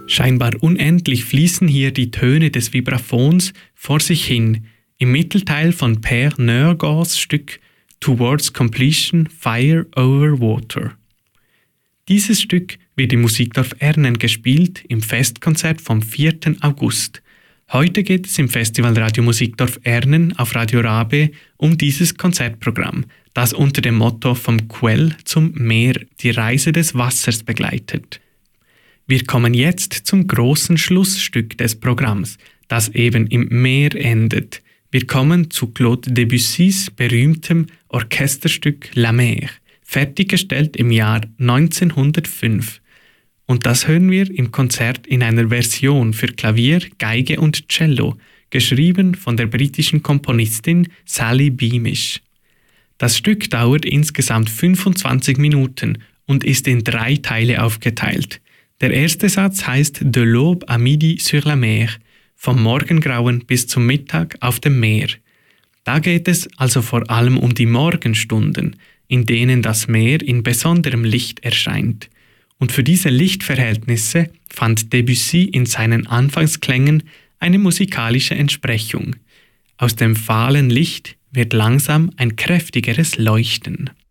Scheinbar unendlich fließen hier die Töne des Vibraphons vor sich hin, im Mittelteil von Per Nørgaards Stück Towards Completion Fire over Water. Dieses Stück wird im Musikdorf Ernen gespielt im Festkonzert vom 4. August. Heute geht es im Festival Radio Musikdorf Ernen auf Radio Rabe um dieses Konzertprogramm, das unter dem Motto Vom Quell zum Meer die Reise des Wassers begleitet. Wir kommen jetzt zum großen Schlussstück des Programms, das eben im Meer endet. Wir kommen zu Claude Debussys berühmtem Orchesterstück La Mer, fertiggestellt im Jahr 1905. Und das hören wir im Konzert in einer Version für Klavier, Geige und Cello, geschrieben von der britischen Komponistin Sally Beamish. Das Stück dauert insgesamt 25 Minuten und ist in 3 Teile aufgeteilt. Der erste Satz heißt De l'aube à midi sur la mer, vom Morgengrauen bis zum Mittag auf dem Meer. Da geht es also vor allem um die Morgenstunden, in denen das Meer in besonderem Licht erscheint. Und für diese Lichtverhältnisse fand Debussy in seinen Anfangsklängen eine musikalische Entsprechung. Aus dem fahlen Licht wird langsam ein kräftigeres Leuchten.